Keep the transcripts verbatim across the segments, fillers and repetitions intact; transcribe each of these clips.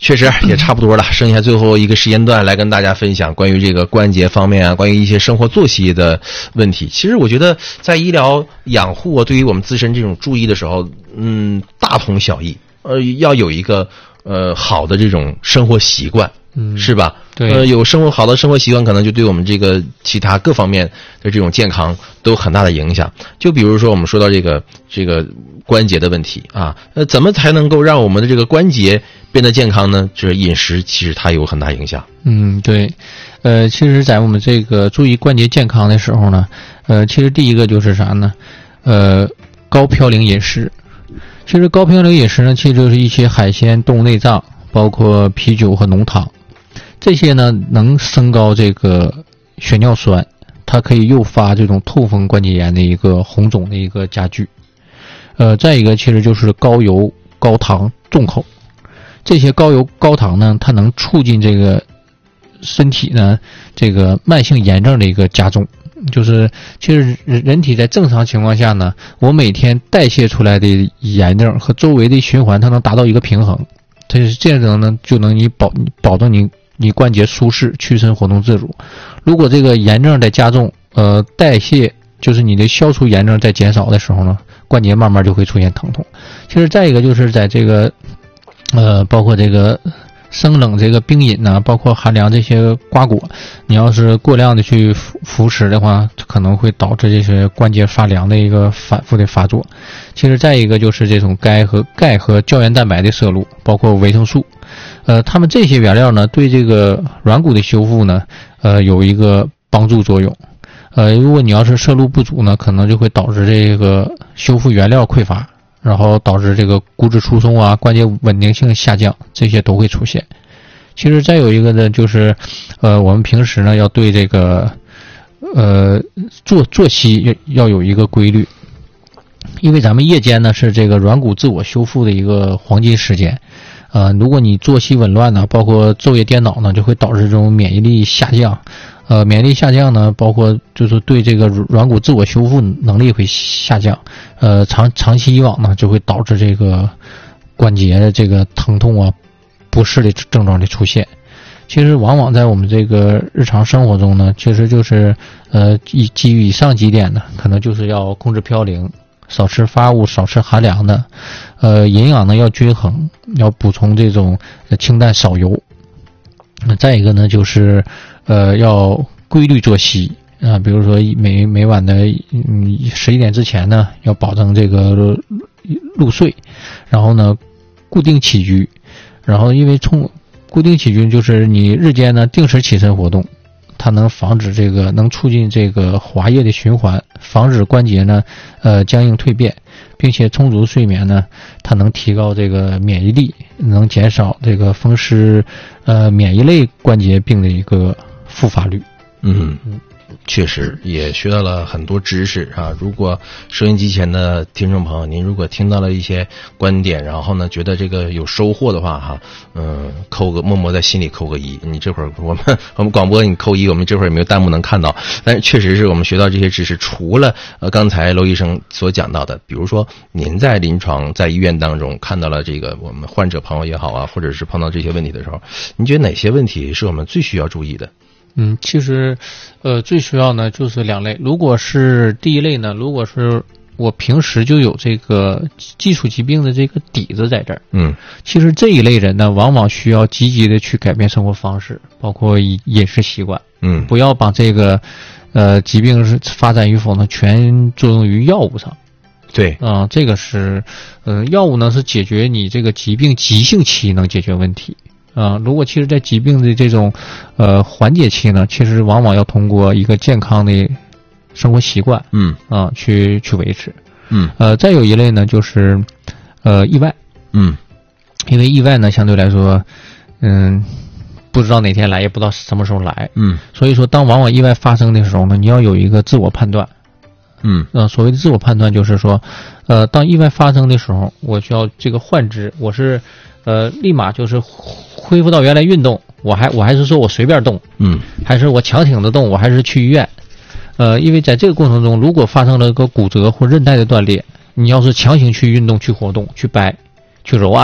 确实也差不多了，剩下最后一个时间段来跟大家分享关于这个关节方面啊，关于一些生活作息的问题。其实我觉得在医疗养护啊，对于我们自身这种注意的时候，嗯，大同小异。呃，要有一个呃好的这种生活习惯，嗯，是吧？ 对， 呃，有生活好的生活习惯，可能就对我们这个其他各方面的这种健康都有很大的影响。就比如说我们说到这个这个关节的问题啊，呃，怎么才能够让我们的这个关节变得健康呢？就是饮食，其实它有很大影响。 嗯，对，呃，其实，在我们这个注意关节健康的时候呢，呃，其实第一个就是啥呢？呃，高嘌呤饮食。其实高嘌呤饮食呢，其实就是一些海鲜、动物内脏，包括啤酒和浓汤，这些呢能升高这个血尿酸，它可以诱发这种痛风关节炎的一个红肿的一个加剧。呃，再一个其实就是高油、高糖、重口，这些高油、高糖呢，它能促进这个身体呢这个慢性炎症的一个加重。就是其实人体在正常情况下呢，我每天代谢出来的炎症和周围的循环它能达到一个平衡，它是这样呢就能你保保证你你关节舒适，屈伸活动自如。如果这个炎症在加重，呃代谢就是你的消除炎症在减少的时候呢，关节慢慢就会出现疼痛。其实再一个就是在这个呃包括这个生冷这个冰饮呢，包括寒凉这些瓜果，你要是过量的去服服食的话，可能会导致这些关节发凉的一个反复的发作。其实再一个就是这种钙和钙和胶原蛋白的摄入，包括维生素，呃，它们这些原料呢，对这个软骨的修复呢，呃，有一个帮助作用。呃，如果你要是摄入不足呢，可能就会导致这个修复原料匮乏。然后导致这个骨质疏松啊、关节稳定性下降，这些都会出现。其实再有一个呢，就是呃，我们平时呢要对这个呃作作息要要有一个规律，因为咱们夜间呢是这个软骨自我修复的一个黄金时间。呃，如果你作息紊乱呢，包括昼夜颠倒呢，就会导致这种免疫力下降。呃，免疫力下降呢，包括就是对这个软骨自我修复能力会下降。呃，长长期以往呢，就会导致这个关节的这个疼痛啊、不适的症状的出现。其实往往在我们这个日常生活中呢，其实就是呃基基于以上几点呢，可能就是要控制嘌呤，少吃发物，少吃寒凉的，呃，营养呢要均衡，要补充这种清淡少油。那再一个呢，就是呃要规律作息啊，比如说每每晚的嗯十一点之前呢，要保证这个入睡，然后呢固定起居，然后因为从固定起居就是你日间呢定时起身活动，它能防止这个能促进这个滑液的循环，防止关节呢呃僵硬蜕变，并且充足睡眠呢，它能提高这个免疫力，能减少这个风湿呃免疫类关节病的一个复发率。 嗯，确实也学到了很多知识啊！如果收音机前的听众朋友，您如果听到了一些观点，然后呢觉得这个有收获的话哈，嗯，扣个默默在心里扣个一。你这会儿我们我们广播你扣一，我们这会儿也没有弹幕能看到，但是确实是我们学到这些知识。除了呃刚才娄医生所讲到的，比如说您在临床在医院当中看到了这个我们患者朋友也好啊，或者是碰到这些问题的时候，您觉得哪些问题是我们最需要注意的？ 嗯，其实，呃，最需要呢就是两类。如果是第一类呢，如果是我平时就有这个基础疾病的这个底子在这儿， 嗯， 其实这一类人呢，往往需要积极的去改变生活方式，包括饮食习惯， 嗯， 不要把这个，呃，疾病是发展与否呢，全作用于药物上。 对啊、呃，这个是，呃，药物呢是解决你这个疾病急性期能解决问题。啊、呃，如果其实在疾病的这种，呃，缓解期呢，其实往往要通过一个健康的生活习惯， 嗯啊、呃，去去维持， 嗯， 呃，再有一类呢，就是呃意外， 嗯， 因为意外呢相对来说，嗯，不知道哪天来，也不知道什么时候来， 嗯， 所以说当往往意外发生的时候呢，你要有一个自我判断， 嗯， 呃，所谓的自我判断就是说，呃，当意外发生的时候，我需要这个换肢，我是。呃，立马就是恢复到原来运动，我还我还是说我随便动， 嗯， 还是我强挺的动，我还是去医院，呃，因为在这个过程中，如果发生了个骨折或韧带的断裂，你要是强行去运动、去活动、去掰、去揉按，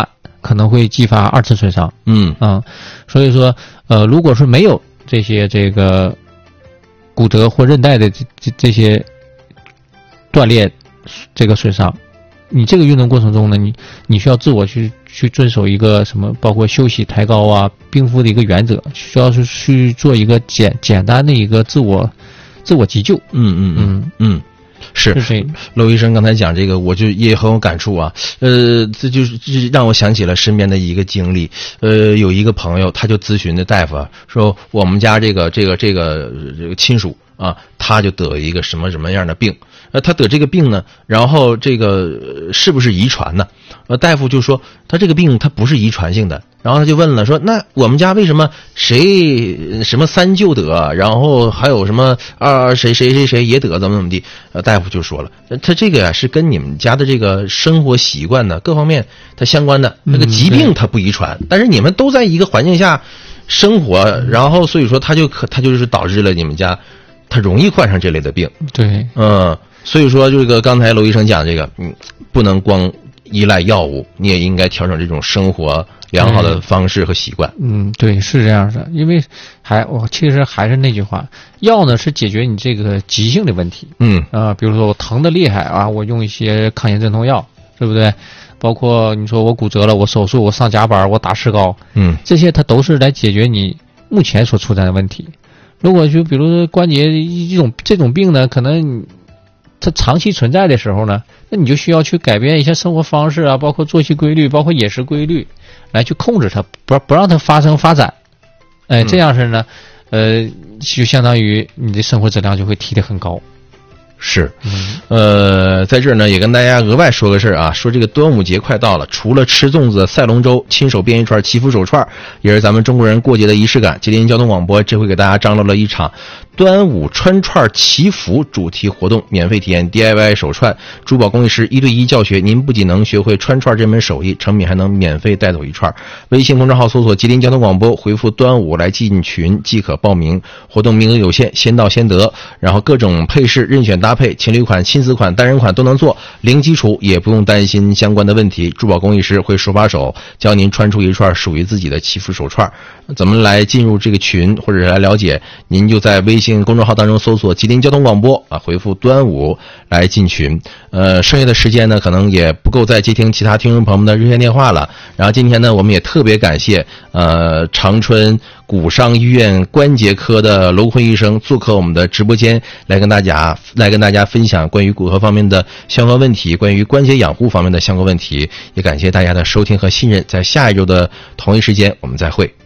可能会激发二次损伤。 嗯啊，所以说，呃，如果是没有这些这个骨折或韧带的这这这些断裂这个损伤，你这个运动过程中呢，你你需要自我去去遵守一个什么，包括休息、抬高啊、冰敷的一个原则，需要是去做一个简简单的一个自我自我急救。 嗯嗯嗯嗯。是， 是娄医生刚才讲这个，我就也很有感触啊。呃，这就是这让我想起了身边的一个经历。呃，有一个朋友，他就咨询的大夫啊，说我们家这个这个这个这个亲属啊，他就得一个什么什么样的病。呃，他得这个病呢，然后这个是不是遗传呢？呃，大夫就说他这个病他不是遗传性的。然后他就问了，说那我们家为什么谁什么三舅得，然后还有什么啊谁谁谁谁也得，怎么怎么地？呃，大夫就说了，他这个呀、啊、是跟你们家的这个生活习惯呢各方面它相关的。那个疾病它不遗传，嗯、但是你们都在一个环境下生活，然后所以说它就可它就是导致了你们家它容易患上这类的病。 对， 嗯，所以说这个刚才娄医生讲这个，嗯，不能光依赖药物，你也应该调整这种生活良好的方式和习惯。 嗯，对，是这样的。因为还我其实还是那句话，药呢是解决你这个急性的问题。 嗯啊、呃，比如说我疼得厉害啊，我用一些抗炎镇痛药，对不对？包括你说我骨折了，我手术，我上夹板，我打石膏， 嗯， 这些它都是来解决你目前所处在的问题。如果就比如说关节一种这种病呢，可能它长期存在的时候呢，那你就需要去改变一些生活方式啊，包括作息规律，包括饮食规律，来去控制它，不不让它发生发展。哎，这样式呢，呃，就相当于你的生活质量就会提得很高。 是，呃，在这儿呢也跟大家额外说个事儿啊，说这个端午节快到了，除了吃粽子、赛龙舟、亲手编一串祈福手串，也是咱们中国人过节的仪式感。吉林交通广播这回给大家张罗了一场端午穿串祈福主题活动，免费体验 D I Y 手串，珠宝工艺师一对一教学，您不仅能学会穿串这门手艺，成品还能免费带走一串。微信公众号搜索吉林交通广播，回复端午来进群即可报名，活动名额有限，先到先得。然后各种配饰任选搭配，情侣款、亲子款、单人款都能做，零基础也不用担心相关的问题，珠宝工艺师会手把手教您穿出一串属于自己的祈福手串。怎么来进入这个群或者来了解，您就在微信公众号当中搜索吉林交通广播啊，回复端午来进群。呃，剩下的时间呢可能也不够再接听其他听众朋友们的热线电话了。然后今天呢我们也特别感谢呃长春骨伤医院关节科的娄坤医生做客我们的直播间，来跟大家来跟大家分享关于骨科方面的相关问题，关于关节养护方面的相关问题。也感谢大家的收听和信任，在下一周的同一时间我们再会。